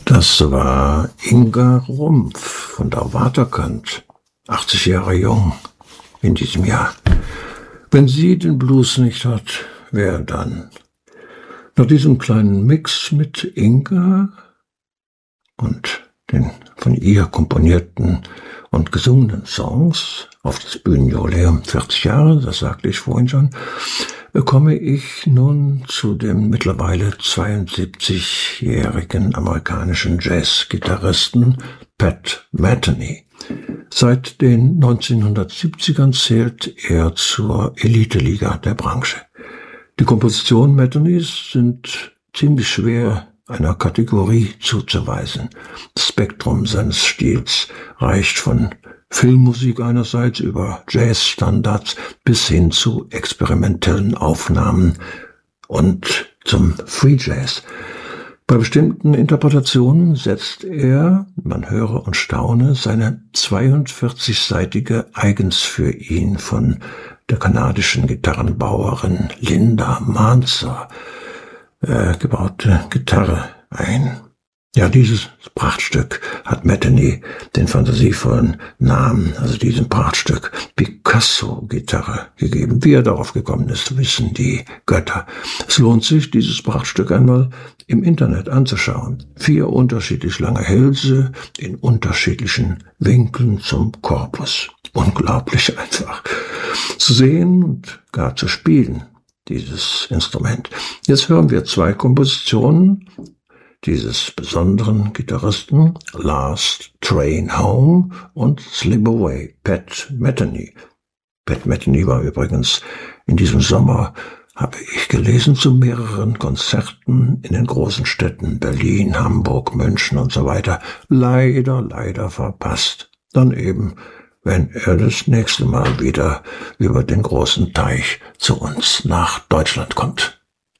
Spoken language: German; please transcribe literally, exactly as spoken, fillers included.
Das war Inga Rumpf von der Waterkant, achtzig Jahre jung in diesem Jahr. Wenn sie den Blues nicht hat, wer dann? Nach diesem kleinen Mix mit Inga und den von ihr komponierten und gesungenen Songs auf das Bühnenjubiläum vierzig Jahre, das sagte ich vorhin schon, komme ich nun zu dem mittlerweile zweiundsiebzigjährigen amerikanischen Jazz-Gitarristen Pat Metheny. Seit den neunzehnhundertsiebzigern zählt er zur Elite-Liga der Branche. Die Kompositionen Methenys sind ziemlich schwer einer Kategorie zuzuweisen. Das Spektrum seines Stils reicht von Filmmusik einerseits über Jazzstandards bis hin zu experimentellen Aufnahmen und zum Free Jazz. Bei bestimmten Interpretationen setzt er, man höre und staune, seine zweiundvierzigseitige eigens für ihn von der kanadischen Gitarrenbauerin Linda Manzer äh, gebaute Gitarre ein. Ja, dieses Prachtstück hat Metheny den fantasievollen Namen, also diesem Prachtstück, Picasso-Gitarre gegeben. Wie er darauf gekommen ist, wissen die Götter. Es lohnt sich, dieses Prachtstück einmal im Internet anzuschauen. Vier unterschiedlich lange Hälse in unterschiedlichen Winkeln zum Korpus. Unglaublich einfach zu sehen und gar zu spielen, dieses Instrument. Jetzt hören wir zwei Kompositionen dieses besonderen Gitarristen, Last Train Home und Slip Away, Pat Metheny. Pat Metheny war übrigens in diesem Sommer, habe ich gelesen, zu mehreren Konzerten in den großen Städten Berlin, Hamburg, München und so weiter leider, leider verpasst. Dann eben, wenn er das nächste Mal wieder über den großen Teich zu uns nach Deutschland kommt.